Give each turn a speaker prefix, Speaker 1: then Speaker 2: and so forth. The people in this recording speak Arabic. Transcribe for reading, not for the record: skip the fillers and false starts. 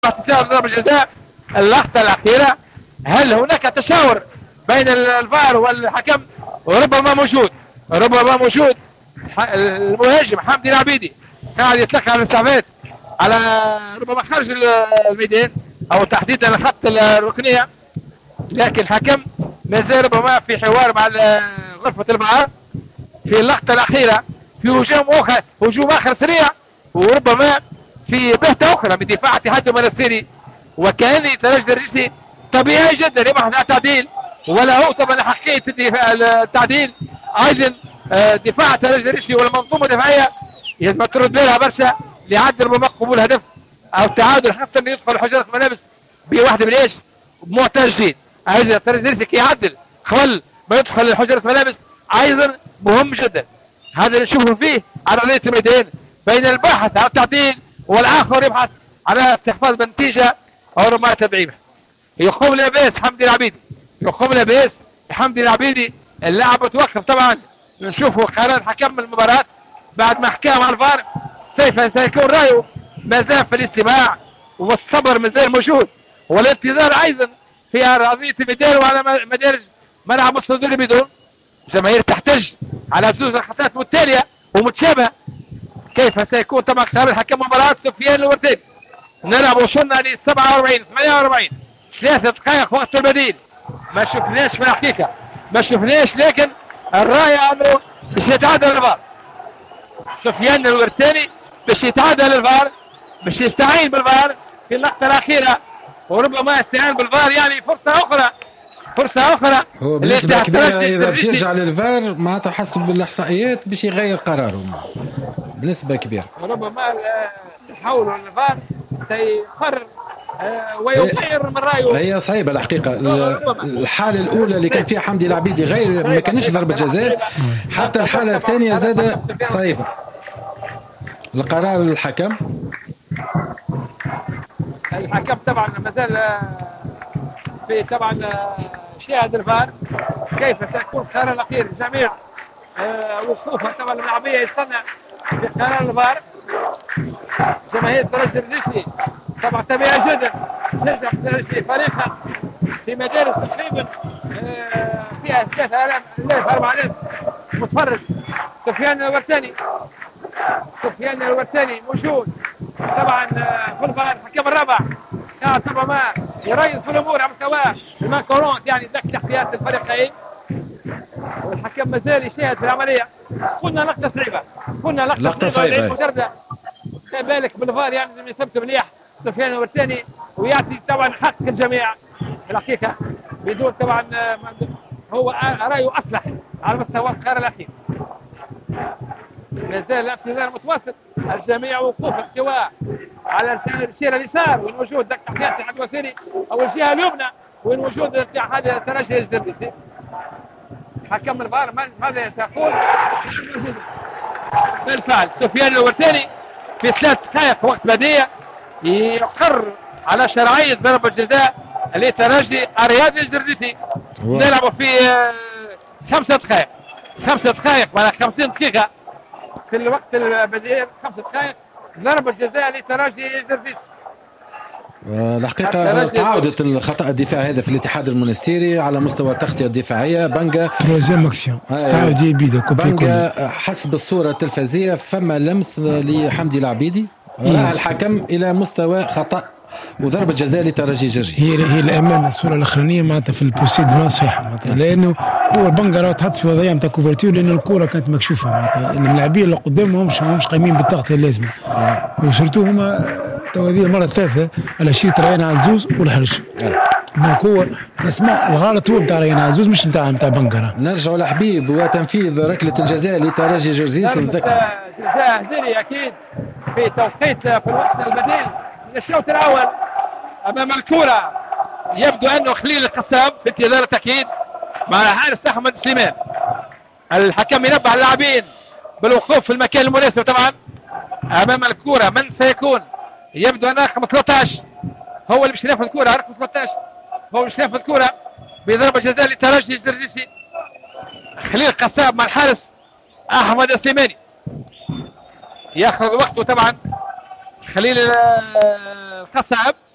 Speaker 1: احتساب ضربة جزاء. اللقطة الأخيرة هل هناك تشاور بين الفار والحكم؟ وربما موجود، ربما موجود. المهاجم حمدي العبيدي قاعد يتلقى على المسافات على ربما خارج الميدان او تحديدا خط الركنيه، لكن الحكم ما زال ربما في حوار مع غرفه الفار في اللقطه الاخيره، في هجوم اخر سريع، وربما في بهته اخرى من دفاع اتحاد المنستيري، وكان يتواجد الرجسي طبيعي جدا يبحث عن تعديل، ولا هو طبعا حقيقه التعديل. ايضا دفاع الترجي الرجسي والمنظومه الدفاعيه لازم ترد بالها برشا ليعدل ربما قبول هدف او تعادل، خاصه انه يدخل حجره ملابس بواحده من ايش معترجين. ايضا الترجي الرجسي يعدل قبل ما يدخل حجره ملابس ايضا مهم جدا. هذا اللي نشوفه فيه على ارضيه الميدان بين الباحث على التعديل والاخر يبحث على استحفاظ بالنتيجه او ربما تبعيمها. يقوم لاباس حمدي العبيدي، يقوم لاباس حمدي العبيدي. اللاعب متوقف طبعا، نشوفوا قرار حكم المباراه بعد ما حكى مع الفار. سيكون رايه ما زال في الاستماع والصبر ما زال موجود، والانتظار ايضا في ارضيه الميدان وعلى مدارج ملعب مستودع بدون جماهير تحتج على زوج خطات متتاليه ومتشابهه. كيف سيكون طبعا قرار حكم مباراه سفيان الورتاني؟ نلعب وصلنا ل 47 48 3 دقائق وقت البديل. ما شفناش في الحقيقه، ما شفناش، لكن الرايه انه باش يتعادل الفار. سفيان الورتاني باش يتعادل الفار، باش يستعين بالفار في اللقطه الاخيره، وربما استعان بالفار يعني فرصه اخرى، فرصه اخرى.
Speaker 2: هو بنسبه كبيره اذا باش يرجع للفار معناتها حسب الاحصائيات باش يغير قراره بنسبه كبيره.
Speaker 1: ربما الحول والفار سيقرر ويغير من رايه.
Speaker 2: هي صعيبه الحقيقه. الحاله الاولى اللي كان فيها حمدي العبيدي غير ما كانش ضربه جزاء، حتى الحاله الثانيه زاده صعيبه. القرار الحكم
Speaker 1: طبعا مازال في طبعا شاهد الفار. كيف سيكون القرار الاخير؟ جميع وقوفها طبعا اللاعبيه يستنى في قرار الفار. جماهير الترجي الرجسي طبعا طبيعي جدا تشجع الترجي فريقها في مجالس تقريبا فيها 3000 4000 متفرج. سفيان الورتاني موجود طبعا في الفار. الحكم الرابع قاعد طبعا ما يريض في الامور على مستوى المانكورونت، يعني ذاك احتياط الفريقين، والحكم مازال يشاهد في العمليه. قلنا لقطه صعيبه،
Speaker 2: لقطه صعيبه
Speaker 1: مجرده. ما بالك بالفار يعني لازم يثبت مليح سفيان الورتاني ويعطي طبعا حق الجميع في الحقيقه، بدون طبعا هو رايه اصلح على مستوى القرار الاخير. ما زال الانتظار متواصل، الجميع وقوفا سواء على الشيره اليسار وين وجود ذاك تحتيات الحاج وسيري، او الجهه اليمنى وين وجود اتحاد الترجي الجزائري. حكم الفار ماذا سيقول؟ بالفعل سفيان الورتاني في 3 دقائق وقت بديع يقر على شرعيه ضربه جزاء لترجي الرياضي الجرجسي. نلعب في 5 دقائق، 5 دقائق ولا 50 دقيقه في الوقت البديع. 5 دقائق ضربه جزاء لترجي الجرجسي.
Speaker 2: الحقيقة تعاودت الخطأ الدفاعي هذا في الاتحاد المونستيري على مستوى التغطية الدفاعية. بانجا بانجا حسب الصورة التلفزية فما لمس لحمدي العبيدي، الحكم إلى مستوى خطأ وضربة جزاء لترجي جرجيس.
Speaker 3: هي الأمانة الصورة الأخرانية معناتها في البوسيد ما صحيحة معناتها، لأنه هو بانجا راه تحط في وضعية نتاع كوفرتور، لأن الكرة كانت مكشوفة معناتها اللاعبين اللي قدامهم مش قايمين بالتغطية اللازمة، وشرتو هما تو هذه المرة الثالثة على شيرة ريان عزوز والحرش. دونك هو اسمع الغلط هو نتاع ريان عزوز مش نتاع بانجا.
Speaker 2: نرجعوا لحبيب وتنفيذ ركلة الجزاء لترجي جرجيس.
Speaker 1: نذكر جزاء هدري أكيد في توقيت في الوقت البديل من الشوط الأول أمام الكرة. يبدو أنه خليل القسام في انتظار التأكيد مع حارس أحمد سليمان. الحكم ينبه اللاعبين بالوقوف في المكان المناسب. طبعا أمام الكرة من سيكون؟ يبدو أن رقم 13 هو اللي باش ينفذ الكرة. رقم 13 هو اللي باش ينفذ الكرة بضربة جزاء للترجي الجرجسي. خليل القسام مع الحارس أحمد سليماني ياخذ وقته. طبعا خليل القسام